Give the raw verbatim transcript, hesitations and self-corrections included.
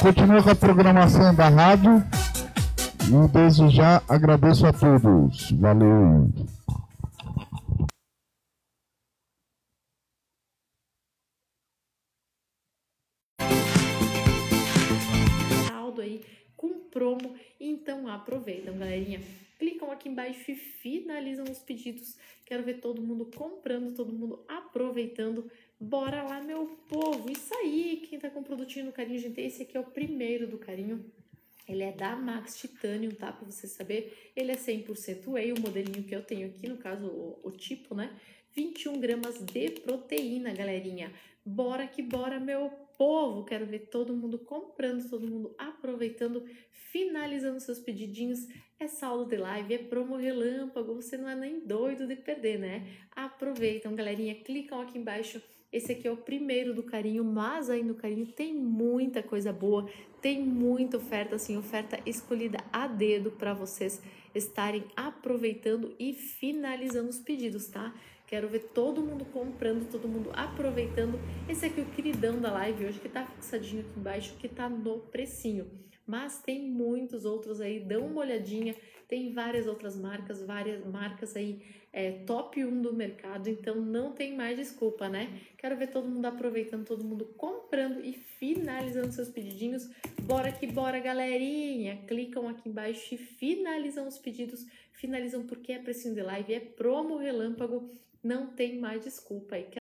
continua com a programação da rádio. E desde já agradeço a todos. Valeu. Saldo aí com promo, então aproveitam, galerinha. Clicam aqui embaixo e finalizam os pedidos. Quero ver todo mundo comprando, todo mundo aproveitando. Bora lá, meu povo. Isso aí, quem tá com produtinho no Carinho, gente, esse aqui é o primeiro do Carinho. Ele é da Max Titanium, tá? Pra você saber, ele é cem por cento whey, o modelinho que eu tenho aqui, no caso, o, o tipo, né? vinte e um gramas de proteína, galerinha. Bora que bora, meu povo! Quero ver todo mundo comprando, todo mundo aproveitando, finalizando seus pedidinhos. É saldo de live, é promo relâmpago, você não é nem doido de perder, né? Aproveitam, galerinha, clicam aqui embaixo. Esse aqui é o primeiro do Carinho, mas aí no Carinho tem muita coisa boa, tem muita oferta, assim, oferta escolhida a dedo para vocês estarem aproveitando e finalizando os pedidos, tá? Quero ver todo mundo comprando, todo mundo aproveitando. Esse aqui é o queridão da live hoje, que tá fixadinho aqui embaixo, que tá no precinho. Mas tem muitos outros aí, dão uma olhadinha, tem várias outras marcas, várias marcas aí, é, top um do mercado, então não tem mais desculpa, né? Quero ver todo mundo aproveitando, todo mundo comprando e finalizando seus pedidinhos. Bora que bora, galerinha! Clicam aqui embaixo e finalizam os pedidos. Finalizam porque é precinho de live, é promo relâmpago, não tem mais desculpa aí.